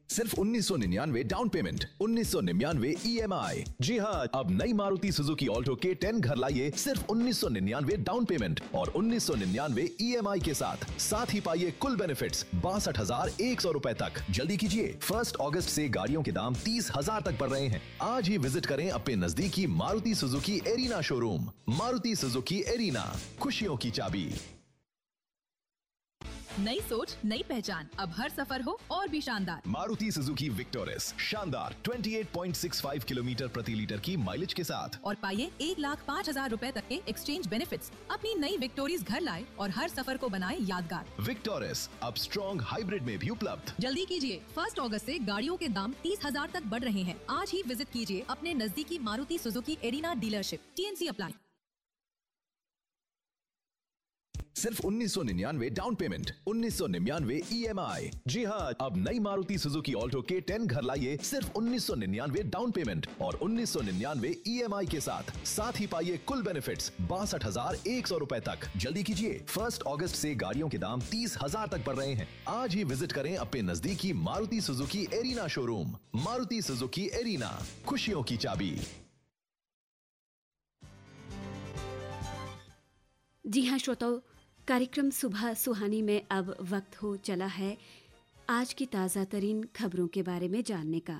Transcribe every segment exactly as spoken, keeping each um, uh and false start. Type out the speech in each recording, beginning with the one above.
सिर्फ उन्नीस सौ निन्यानवे डाउन पेमेंट, उन्नीस सौ निन्यानवे ई एम आई। जी हाँ, अब नई मारुति सुजुकी ऑल्टो के टेन घर लाइए सिर्फ उन्नीस सौ निन्यानवे डाउन पेमेंट और उन्नीस सौ निन्यानवे ई एम आई के साथ साथ ही पाइए कुल बेनिफिट्स बासठ हजार एक सौ रूपए तक। जल्दी कीजिए, फर्स्ट अगस्त से गाड़ियों के दाम तीस हजार तक बढ़ रहे हैं। आज ही विजिट करें अपने नजदीकी Maruti Suzuki arena showroom. Maruti Suzuki arena, खुशियों की चाबी। नई सोच, नई पहचान, अब हर सफर हो और भी शानदार। मारुति सुजुकी विक्टोरिस, शानदार अट्ठाईस पॉइंट छह पाँच किलोमीटर प्रति लीटर की माइलेज के साथ और पाइए एक लाख पाँच हजार रूपए तक के एक्सचेंज बेनिफिट्स। अपनी नई विक्टोरिस घर लाए और हर सफर को बनाए यादगार। विक्टोरिस अब स्ट्रॉन्ग हाइब्रिड में भी उपलब्ध। जल्दी कीजिए, फर्स्ट अगस्त से गाड़ियों के दाम तीस हजार तक बढ़ रहे हैं। आज ही विजिट कीजिए अपने नजदीकी Maruti Suzuki arena dealership. T N C apply. सिर्फ उन्नीस सौ निन्यानवे डाउन पेमेंट, उन्नीस सौ निन्यानवे ई एम आई। जी हाँ, अब नई मारुति सुजुकी ऑल्टो के टेन घर लाइए सिर्फ उन्नीस सौ निन्यानवे डाउन पेमेंट और उन्नीस सौ निन्यानवे ई एम आई के साथ साथ ही पाइए कुल बेनिफिट्स बासठ हजार एक सौ रूपए तक। जल्दी कीजिए, फर्स्ट अगस्त से गाड़ियों के दाम तीस हजार तक बढ़ रहे हैं। आज ही विजिट करें अपने नजदीकी Maruti Suzuki arena showroom. Maruti Suzuki arena, खुशियों की चाबी। जी हाँ श्रोताओ, कार्यक्रम सुबह सुहानी में अब वक्त हो चला है आज की ताज़ा तरीन खबरों के बारे में जानने का।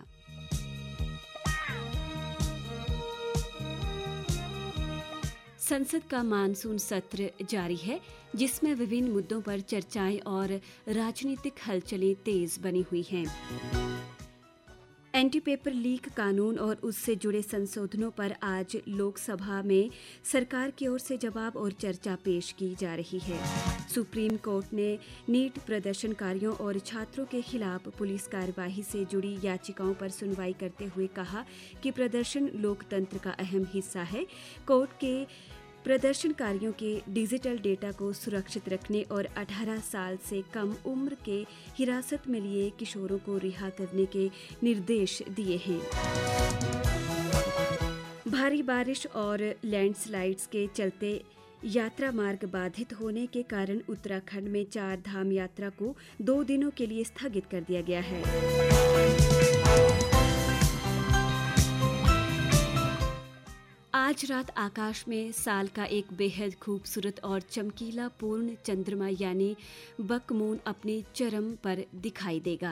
संसद का मानसून सत्र जारी है, जिसमें विभिन्न मुद्दों पर चर्चाएं और राजनीतिक हलचलें तेज बनी हुई हैं। एंटी पेपर लीक कानून और उससे जुड़े संशोधनों पर आज लोकसभा में सरकार की ओर से जवाब और चर्चा पेश की जा रही है। सुप्रीम कोर्ट ने नीट प्रदर्शनकारियों और छात्रों के खिलाफ पुलिस कार्यवाही से जुड़ी याचिकाओं पर सुनवाई करते हुए कहा कि प्रदर्शन लोकतंत्र का अहम हिस्सा है। कोर्ट के प्रदर्शनकारियों के डिजिटल डेटा को सुरक्षित रखने और अठारह साल से कम उम्र के हिरासत में लिए किशोरों को रिहा करने के निर्देश दिए हैं। भारी बारिश और लैंडस्लाइड्स के चलते यात्रा मार्ग बाधित होने के कारण उत्तराखंड में चार धाम यात्रा को दो दिनों के लिए स्थगित कर दिया गया है। आज रात आकाश में साल का एक बेहद खूबसूरत और चमकीला पूर्ण चंद्रमा यानी बक मून अपने चरम पर दिखाई देगा।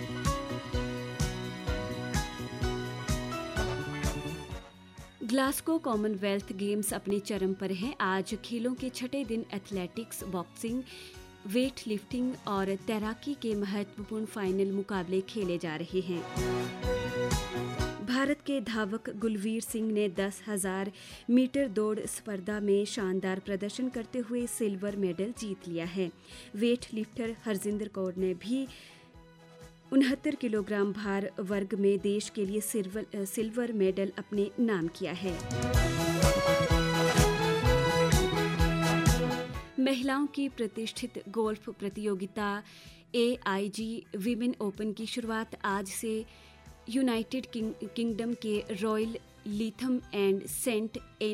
ग्लासगो कॉमनवेल्थ गेम्स अपने चरम पर हैं। आज खेलों के छठे दिन एथलेटिक्स, बॉक्सिंग, वेट लिफ्टिंग और तैराकी के महत्वपूर्ण फाइनल मुकाबले खेले जा रहे हैं। भारत के धावक गुलवीर सिंह ने दस हजार मीटर दौड़ स्पर्धा में शानदार प्रदर्शन करते हुए सिल्वर मेडल जीत लिया है। वेट लिफ्टर हरजिंदर कौर ने भी उनहत्तर किलोग्राम भार वर्ग में देश के लिए सिल्वर, सिल्वर मेडल अपने नाम किया है। महिलाओं की प्रतिष्ठित गोल्फ प्रतियोगिता ए आई जी विमेन ओपन की शुरुआत आज से यूनाइटेड किंगडम के रॉयल लीथम एंड सेंट